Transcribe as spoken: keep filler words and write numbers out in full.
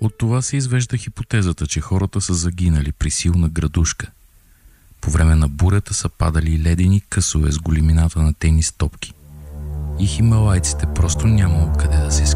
От това се извежда хипотезата, че хората са загинали при силна градушка. По време на бурята са падали ледени късове с големината на тенис топки. И хималайците просто нямало къде да се